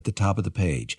at the top of the page,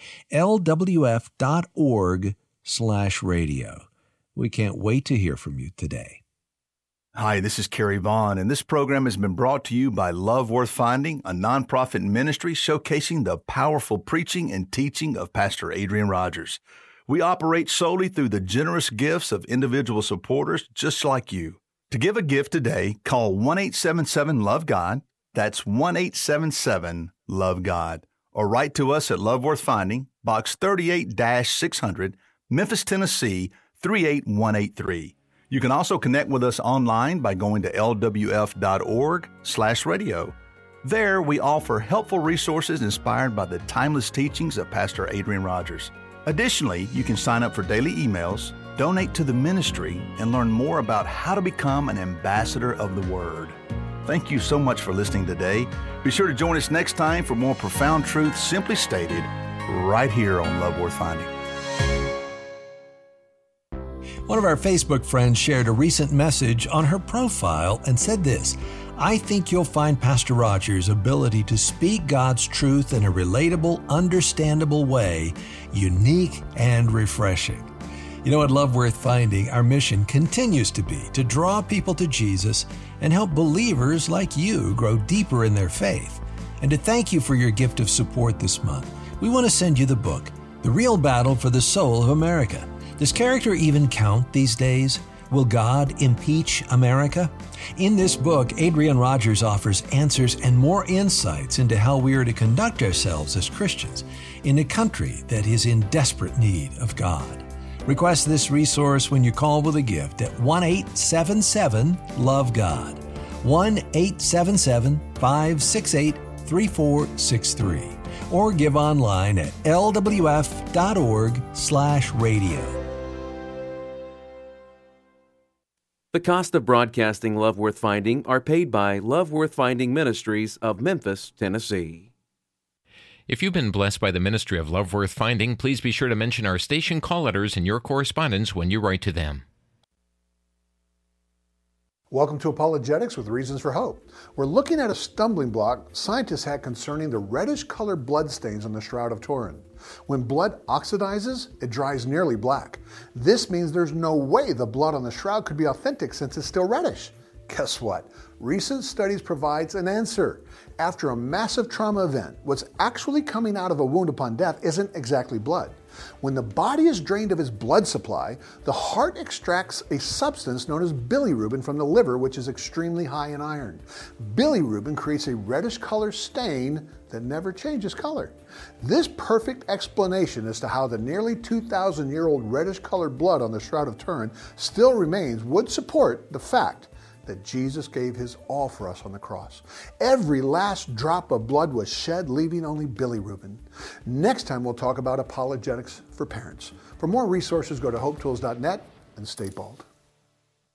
lwf.org/radio. We can't wait to hear from you today. Hi, this is Kerry Vaughn, and this program has been brought to you by Love Worth Finding, a nonprofit ministry showcasing the powerful preaching and teaching of Pastor Adrian Rogers. We operate solely through the generous gifts of individual supporters just like you. To give a gift today, call 1-877-LOVE-GOD. That's 1-877-LOVE-GOD. Or write to us at Love Worth Finding, Box 38-600, Memphis, Tennessee, 38183. You can also connect with us online by going to lwf.org/radio. There, we offer helpful resources inspired by the timeless teachings of Pastor Adrian Rogers. Additionally, you can sign up for daily emails, donate to the ministry, and learn more about how to become an ambassador of the Word. Thank you so much for listening today. Be sure to join us next time for more profound truth simply stated right here on Love Worth Finding. One of our Facebook friends shared a recent message on her profile and said this: I think you'll find Pastor Rogers' ability to speak God's truth in a relatable, understandable way unique and refreshing. You know, at Love Worth Finding, our mission continues to be to draw people to Jesus and help believers like you grow deeper in their faith. And to thank you for your gift of support this month, we want to send you the book, The Real Battle for the Soul of America. Does character even count these days? Will God impeach America? In this book, Adrian Rogers offers answers and more insights into how we are to conduct ourselves as Christians in a country that is in desperate need of God. Request this resource when you call with a gift at 1-877-LOVE-GOD, 1-877-568-3463, or give online at lwf.org/radio. The cost of broadcasting Love Worth Finding are paid by Love Worth Finding Ministries of Memphis, Tennessee. If you've been blessed by the ministry of Love Worth Finding, please be sure to mention our station call letters in your correspondence when you write to them. Welcome to Apologetics with Reasons for Hope. We're looking at a stumbling block scientists had concerning the reddish-colored blood stains on the Shroud of Turin. When blood oxidizes, it dries nearly black. This means there's no way the blood on the shroud could be authentic since it's still reddish. Guess what? Recent studies provides an answer. After a massive trauma event, what's actually coming out of a wound upon death isn't exactly blood. When the body is drained of its blood supply, the heart extracts a substance known as bilirubin from the liver, which is extremely high in iron. Bilirubin creates a reddish color stain that never changes color. This perfect explanation as to how the nearly 2,000-year-old reddish-colored blood on the Shroud of Turin still remains would support the fact that Jesus gave his all for us on the cross. Every last drop of blood was shed, leaving only bilirubin. Next time we'll talk about apologetics for parents. For more resources, go to hopetools.net and stay bald.